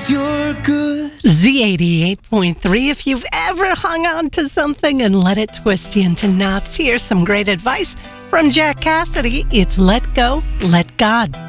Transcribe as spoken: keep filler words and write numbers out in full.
you're good. Z eighty-eight point three. If you've ever hung on to something and let it twist you into knots, here's some great advice from Jack Cassidy. It's let go, let God.